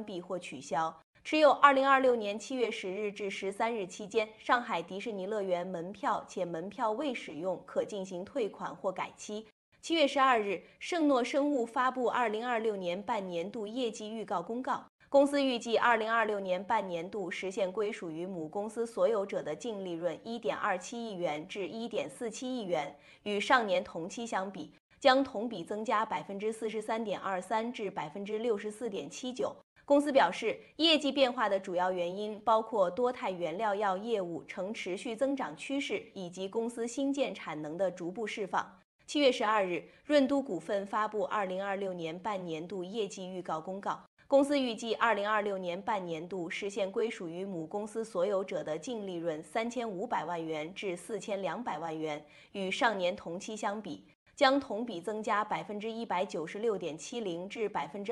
闭或取消。持有2026年7月10日至13日期间上海迪士尼乐园门票且门票未使用，可进行退款或改期。7月12日，圣诺生物发布2026年半年度业绩预告公告。公司预计2026年半年度实现归属于母公司所有者的净利润1.27亿元至1.47亿元，与上年同期相比，将同比增加43.23%至64.79%。公司表示，业绩变化的主要原因包括多肽原料药业务呈持续增长趋势，以及公司新建产能的逐步释放。7月12日，润都股份发布2026年半年度业绩预告公告。公司预计2026年半年度实现归属于母公司所有者的净利润3500万元至4200万元，与上年同期相比，将同比增加196.70%至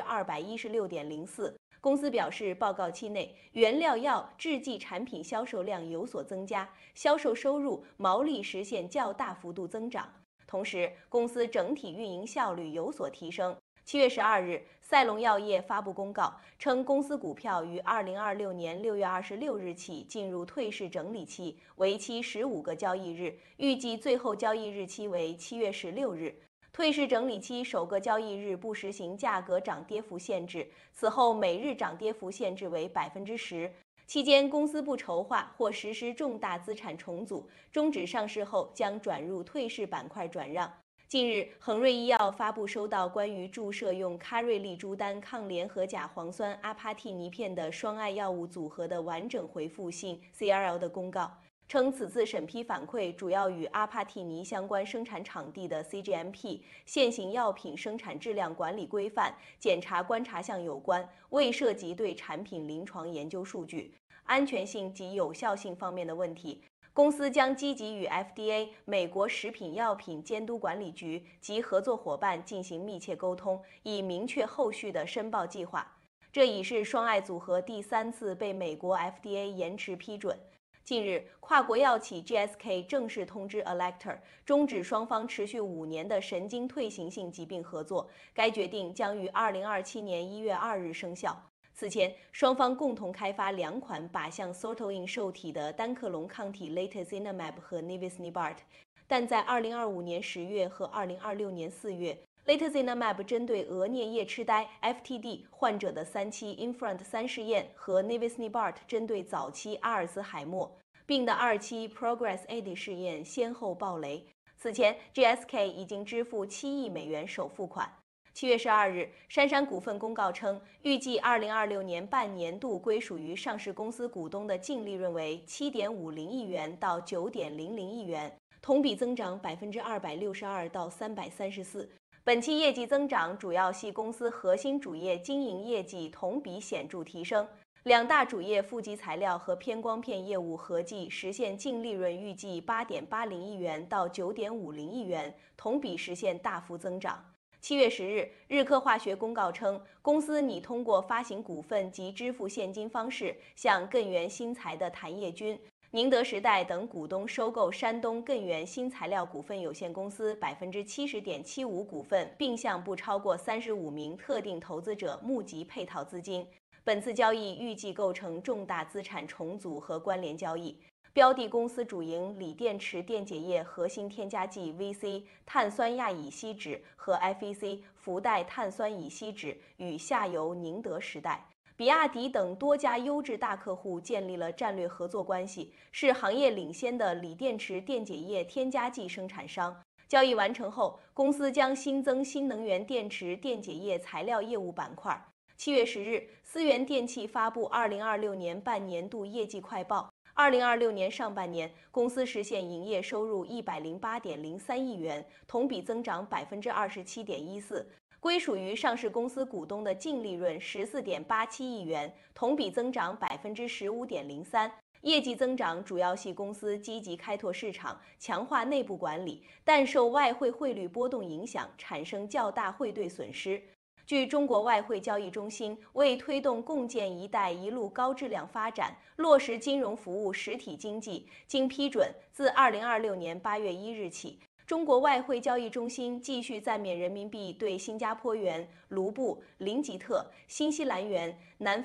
216.04%。公司表示，报告期内，原料药制剂产品销售量有所增加，销售收入、毛利实现较大幅度增长。同时，公司整体运营效率有所提升。7月12日，赛隆药业发布公告称，公司股票于2026年6月26日起进入退市整理期，为期15个交易日，预计最后交易日期为7月16日。退市整理期首个交易日不实行价格涨跌幅限制，此后每日涨跌幅限制为10%。期间，公司不筹划或实施重大资产重组，终止上市后将转入退市板块转让。近日，恒瑞医药发布收到关于注射用卡瑞利珠丹抗联合甲磺酸阿帕替尼片的双肽药物组合的完整回复性 CRL 的公告，称此次审批反馈主要与阿帕替尼相关生产场地的 CGMP 现行药品生产质量管理规范检查观察项有关，未涉及对产品临床研究数据、安全性及有效性方面的问题。公司将积极与 FDA 美国食品药品监督管理局及合作伙伴进行密切沟通，以明确后续的申报计划。这已是双肽组合第3次被美国 FDA 延迟批准。近日，跨国药企 GSK 正式通知 Alector 终止双方持续5年的神经退行性疾病合作，该决定将于2027年1月2日生效。此前，双方共同开发2款靶向 sortoin 受体的单克隆抗体 Latozinemab 和 Nivisnibart， 但在2025年10月和2026年4月，Latozinemab 针对额颞叶痴呆 （FTD） 患者的3期 INFRONT-3试验和 Nivisnibart 针对早期阿尔兹海默病的2期 PROGRESS-AD 试验先后爆雷。此前 ，GSK 已经支付7亿美元首付款。7月12日，杉杉股份公告称，预计2026年半年度归属于上市公司股东的净利润为7.50亿元到9.00亿元，同比增长262%到334%。本期业绩增长主要系公司核心主业经营业绩同比显著提升，两大主业负极材料和偏光片业务合计实现净利润预计8.80亿元到9.50亿元，同比实现大幅增长。7月10日，日科化学公告称，公司拟通过发行股份及支付现金方式，向艮元新材的谭业军、宁德时代等股东收购山东艮元新材料股份有限公司70.75%股份，并向不超过35名特定投资者募集配套资金。本次交易预计构成重大资产重组和关联交易。标的公司主营锂电池电解液核心添加剂 VC 碳酸亚乙烯酯和 FEC 氟代碳酸乙烯酯，与下游宁德时代、比亚迪等多家优质大客户建立了战略合作关系，是行业领先的锂电池电解液添加剂生产商。交易完成后，公司将新增新能源电池电解液材料业务板块。7月10日，思源电器发布2026年半年度业绩快报。2026年上半年，公司实现营业收入108.03亿元，同比增长27.14%，归属于上市公司股东的净利润14.87亿元，同比增长15.03%。业绩增长主要系公司积极开拓市场，强化内部管理，但受外汇汇率波动影响，产生较大汇兑损失。据中国外汇交易中心，为推动共建“一带一路”高质量发展，落实金融服务实体经济，经批准，自2026年8月1日起，中国外汇交易中心继续暂免人民币对新加坡元、卢布、林吉特、新西兰元、南